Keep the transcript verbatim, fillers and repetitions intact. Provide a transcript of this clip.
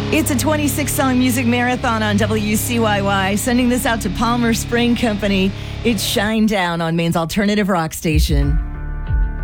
It's a twenty-six song music marathon on W C Y Y. Sending this out to Palmer Spring Company. It's Shine Down on Maine's alternative rock station.